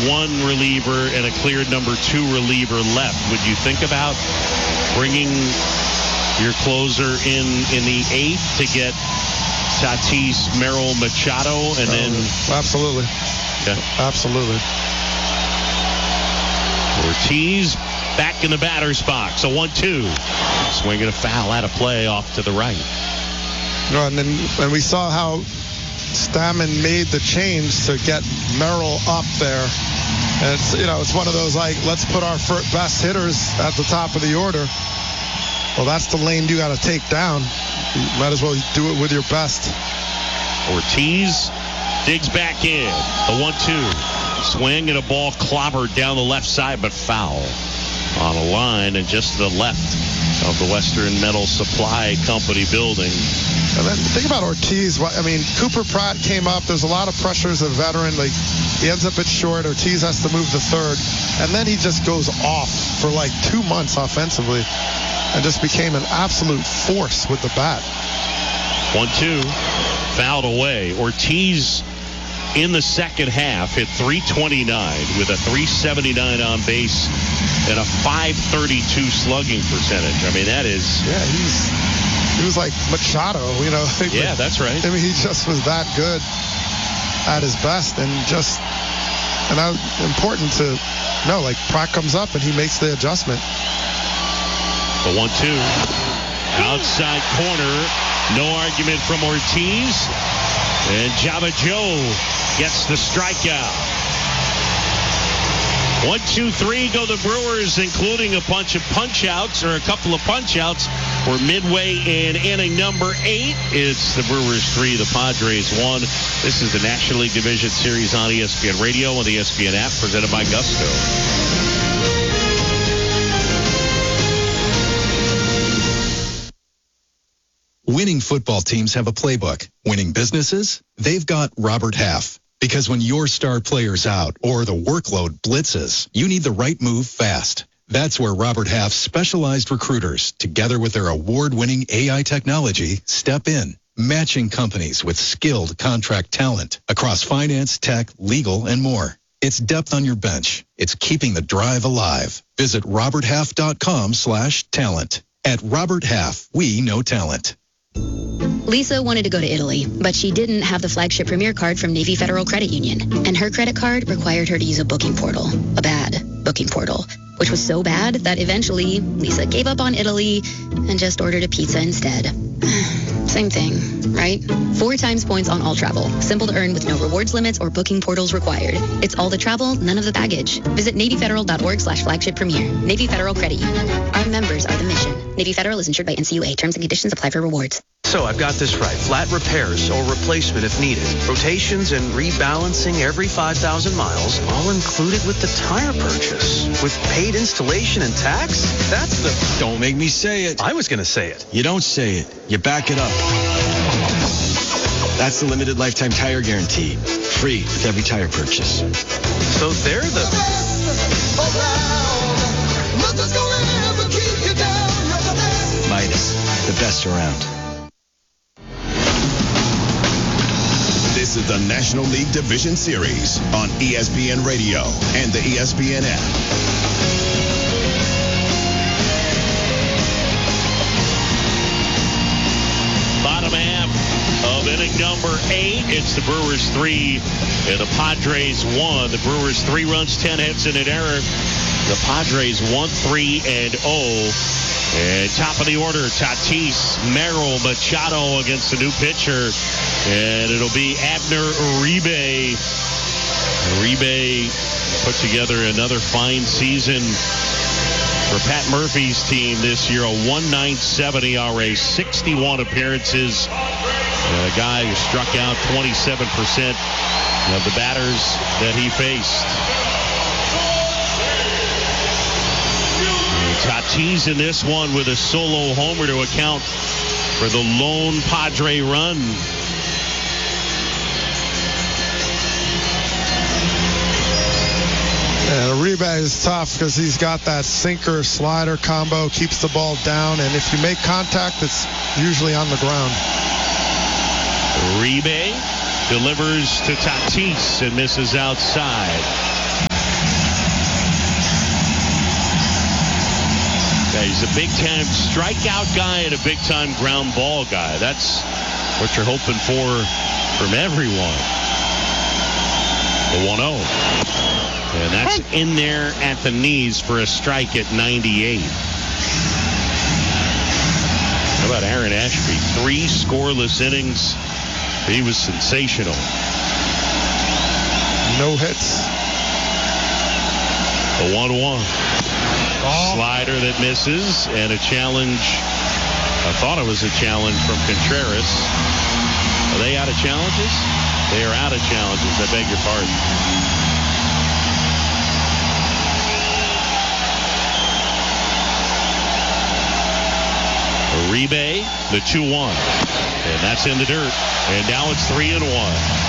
one reliever and a cleared number 2 reliever left, would you think about bringing your closer in the 8th to get Tatis, Merrill, Machado, and then... Absolutely. Yeah. Absolutely. Ortiz back in the batter's box. A 1-2. Swinging a foul out of play off to the right. And we saw how Stammen made the change to get Merrill up there. And it's one of those, like, let's put our best hitters at the top of the order. Well, that's the lane you got to take down. You might as well do it with your best. Ortiz digs back in. A 1-2. Swing and a ball clobbered down the left side, but foul on a line and just to the left of the Western Metal Supply Company building. And then think about Ortiz. I mean, Cooper Pratt came up. There's a lot of pressure as a veteran. Like, he ends up at short. Ortiz has to move to third. And then he just goes off for like 2 months offensively and just became an absolute force with the bat. 1-2. Fouled away. Ortiz in the second half hit .329 with a .379 on base and a .532 slugging percentage. I mean, that is... Yeah, he was like Machado, Yeah, that's right. I mean, he just was that good at his best, and that was important to know. Like, Pratt comes up and he makes the adjustment. The 1-2. Outside corner. No argument from Ortiz. And Java Joe gets the strikeout. 1, 2, 3 go the Brewers, including a bunch of punch-outs, or a couple of punch-outs. We're midway in inning number 8. It's the Brewers 3, the Padres 1. This is the National League Division Series on ESPN Radio and the ESPN app, presented by Gusto. Winning football teams have a playbook. Winning businesses? They've got Robert Half. Because when your star player's out or the workload blitzes, you need the right move fast. That's where Robert Half's specialized recruiters, together with their award-winning AI technology, step in, matching companies with skilled contract talent across finance, tech, legal, and more. It's depth on your bench. It's keeping the drive alive. Visit roberthalf.com/talent. At Robert Half, we know talent. Lisa wanted to go to Italy, but she didn't have the flagship Premier card from Navy Federal Credit Union, and her credit card required her to use a booking portal, a bad booking portal, which was so bad that eventually Lisa gave up on Italy and just ordered a pizza instead. Same thing, right? 4 times points on all travel. Simple to earn with no rewards limits or booking portals required. It's all the travel, none of the baggage. Visit NavyFederal.org/flagship premier. Navy Federal Credit Union. Our members are the mission. Navy Federal is insured by NCUA. Terms and conditions apply for rewards. So I've got this right. Flat repairs or replacement if needed. Rotations and rebalancing every 5,000 miles, all included with the tire purchase. With paid installation and tax? That's the... Don't make me say it. I was going to say it. You don't say it. You back it up. That's the limited lifetime tire guarantee. Free with every tire purchase. So they're the... Midas, the best around. This is the National League Division Series on ESPN Radio and the ESPN app. Bottom half of inning number 8. It's the Brewers 3 and the Padres 1. The Brewers 3 runs, 10 hits, and an error. The Padres 1-3-0. And top of the order, Tatis, Merrill, Machado against the new pitcher. And it'll be Abner Uribe. Uribe put together another fine season for Pat Murphy's team this year. A 1.97 ERA, 61 appearances. A guy who struck out 27% of the batters that he faced. Tatis in this one with a solo homer to account for the lone Padre run. And Uribe is tough because he's got that sinker-slider combo, keeps the ball down, and if you make contact, it's usually on the ground. Uribe delivers to Tatis and misses outside. He's a big-time strikeout guy and a big-time ground ball guy. That's what you're hoping for from everyone. The 1-0. And that's in there at the knees for a strike at 98. How about Aaron Ashby? 3 scoreless innings. He was sensational. No hits. The 1-1. Slider that misses, and a challenge. I thought it was a challenge from Contreras. Are they out of challenges? They are out of challenges. I beg your pardon. Uribe, the 2-1. And that's in the dirt. And now it's 3-1.